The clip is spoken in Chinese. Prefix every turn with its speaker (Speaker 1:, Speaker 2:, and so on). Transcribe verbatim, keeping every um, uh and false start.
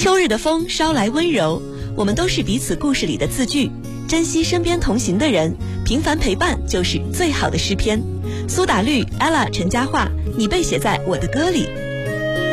Speaker 1: 秋日的风捎来温柔，我们都是彼此故事里的字句，珍惜身边同行的人，平凡陪伴就是最好的诗篇。苏打绿、ella、陈嘉桦，你被写在我的歌里。